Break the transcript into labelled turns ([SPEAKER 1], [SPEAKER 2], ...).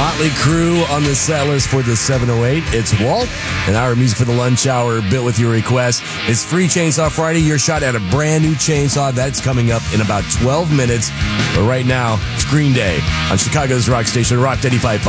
[SPEAKER 1] Motley Crue on the set list for the 708. It's Walt, and our music for the lunch hour, built with your request. It's Free Chainsaw Friday. Your shot at a brand new chainsaw. That's coming up in about 12 minutes. But right now, it's Green Day on Chicago's rock station, Rock 85.5.